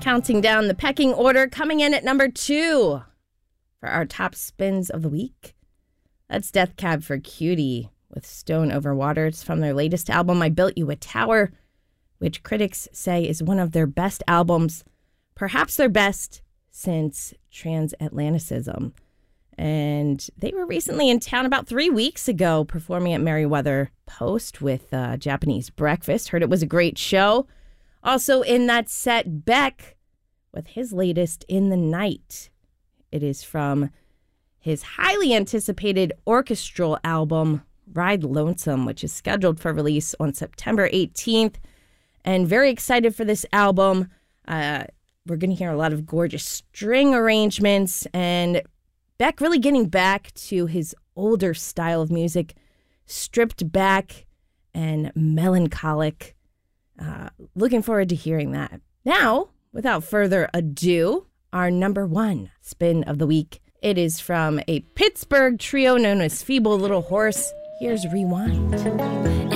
Counting down the pecking order, coming in at number 2 for our top spins of the week. That's Death Cab for Cutie with Stone Over Water. It's from their latest album, I Built You a Tower, which critics say is one of their best albums, perhaps their best since Transatlanticism. And they were recently in town about 3 weeks ago performing at Merriweather Post with Japanese Breakfast. Heard it was a great show. Also in that set, Beck with his latest, In the Night. It is from his highly anticipated orchestral album, Ride Lonesome, which is scheduled for release on September 18th. And very excited for this album. We're going to hear a lot of gorgeous string arrangements and Beck really getting back to his older style of music, stripped back and melancholic. Looking forward to hearing that. Now, without further ado, our number 1 spin of the week. It is from a Pittsburgh trio known as Feeble Little Horse. Here's Rewind.